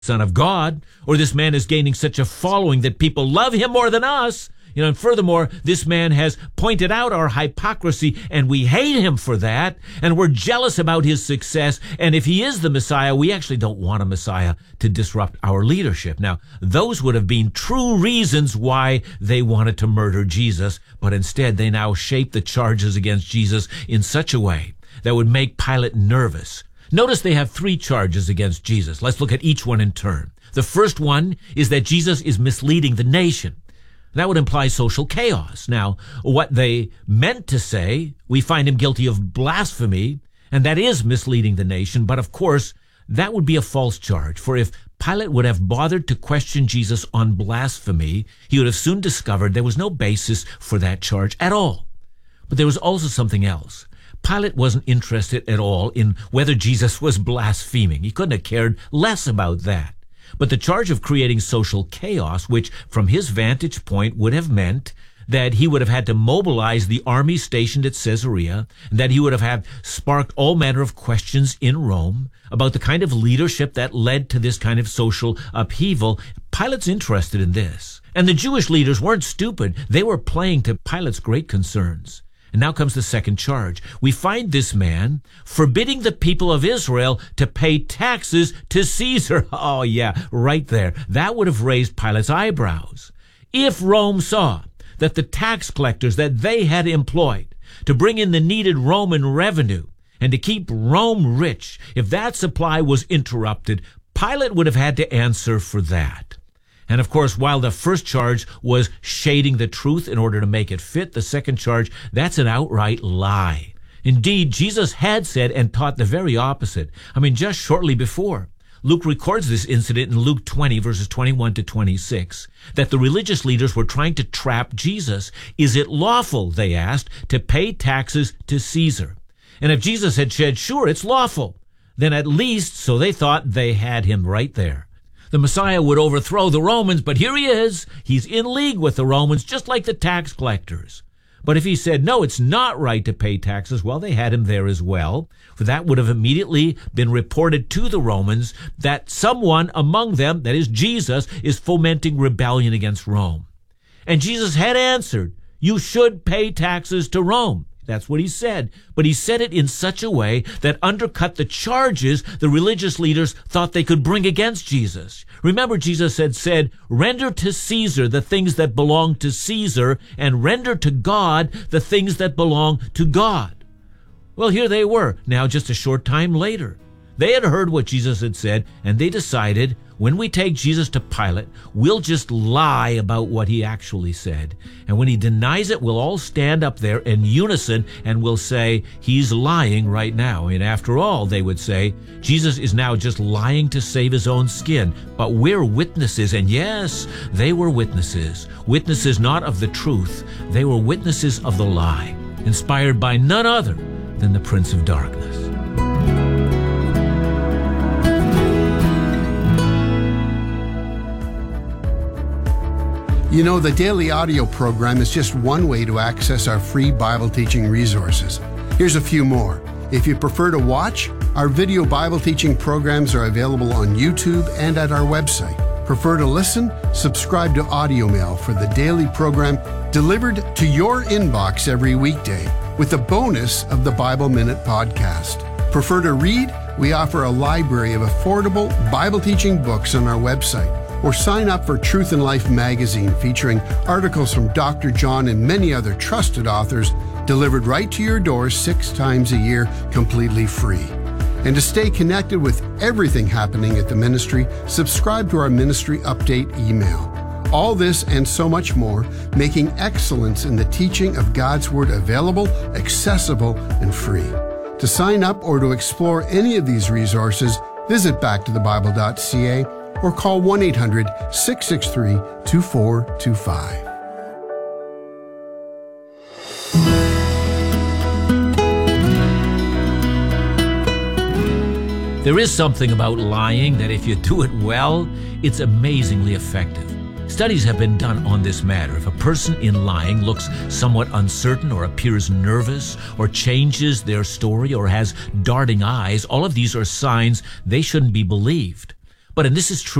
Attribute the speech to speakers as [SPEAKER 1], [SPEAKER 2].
[SPEAKER 1] Son of God, or this man is gaining such a following that people love him more than us. And furthermore, this man has pointed out our hypocrisy, and we hate him for that, and we're jealous about his success. And if he is the Messiah, we actually don't want a Messiah to disrupt our leadership. Now, those would have been true reasons why they wanted to murder Jesus, but instead they now shape the charges against Jesus in such a way that would make Pilate nervous. Notice they have 3 charges against Jesus. Let's look at each one in turn. The first one is that Jesus is misleading the nation. That would imply social chaos. Now, what they meant to say, we find him guilty of blasphemy, and that is misleading the nation. But of course, that would be a false charge. For if Pilate would have bothered to question Jesus on blasphemy, he would have soon discovered there was no basis for that charge at all. But there was also something else. Pilate wasn't interested at all in whether Jesus was blaspheming. He couldn't have cared less about that. But the charge of creating social chaos, which from his vantage point would have meant that he would have had to mobilize the army stationed at Caesarea, and that he would have had sparked all manner of questions in Rome about the kind of leadership that led to this kind of social upheaval. Pilate's interested in this. And the Jewish leaders weren't stupid. They were playing to Pilate's great concerns. And now comes the second charge. We find this man forbidding the people of Israel to pay taxes to Caesar. Oh yeah, right there. That would have raised Pilate's eyebrows. If Rome saw that the tax collectors that they had employed to bring in the needed Roman revenue and to keep Rome rich, if that supply was interrupted, Pilate would have had to answer for that. And of course, while the first charge was shading the truth in order to make it fit, the second charge, that's an outright lie. Indeed, Jesus had said and taught the very opposite. Just shortly before, Luke records this incident in Luke 20, verses 21 to 26, that the religious leaders were trying to trap Jesus. Is it lawful, they asked, to pay taxes to Caesar? And if Jesus had said, sure, it's lawful, then at least, so they thought, they had him right there. The Messiah would overthrow the Romans, but here he is. He's in league with the Romans, just like the tax collectors. But if he said, no, it's not right to pay taxes, well, they had him there as well. For that would have immediately been reported to the Romans that someone among them, that is Jesus, is fomenting rebellion against Rome. And Jesus had answered, you should pay taxes to Rome. That's what he said. But he said it in such a way that undercut the charges the religious leaders thought they could bring against Jesus. Remember, Jesus had said, render to Caesar the things that belong to Caesar, and render to God the things that belong to God. Well, here they were, now just a short time later. They had heard what Jesus had said, and they decided, when we take Jesus to Pilate, we'll just lie about what he actually said. And when he denies it, we'll all stand up there in unison and we'll say, he's lying right now. And after all, they would say, Jesus is now just lying to save his own skin. But we're witnesses. And yes, they were witnesses. Witnesses not of the truth. They were witnesses of the lie, inspired by none other than the Prince of Darkness.
[SPEAKER 2] You know, the daily audio program is just one way to access our free Bible teaching resources. Here's a few more. If you prefer to watch, our video Bible teaching programs are available on YouTube and at our website. Prefer to listen? Subscribe to Audio Mail for the daily program delivered to your inbox every weekday with a bonus of the Bible Minute podcast. Prefer to read? We offer a library of affordable Bible teaching books on our website. Or sign up for Truth and Life magazine featuring articles from Dr. John and many other trusted authors delivered right to your door 6 times a year completely free. And to stay connected with everything happening at the ministry, subscribe to our ministry update email. All this and so much more, making excellence in the teaching of God's Word available, accessible, and free. To sign up or to explore any of these resources, visit backtothebible.ca or call 1-800-663-2425.
[SPEAKER 1] There is something about lying that if you do it well, it's amazingly effective. Studies have been done on this matter. If a person in lying looks somewhat uncertain or appears nervous or changes their story or has darting eyes, all of these are signs they shouldn't be believed. But, and this is true